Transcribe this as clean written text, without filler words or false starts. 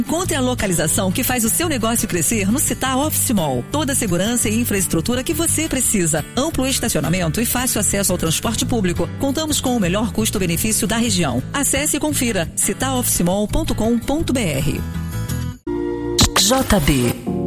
Encontre a localização que faz o seu negócio crescer no Città Office Mall. Toda a segurança e infraestrutura que você precisa. Amplo estacionamento e fácil acesso ao transporte público. Contamos com o melhor custo-benefício da região. Acesse e confira cittaofficemall.com.br. JB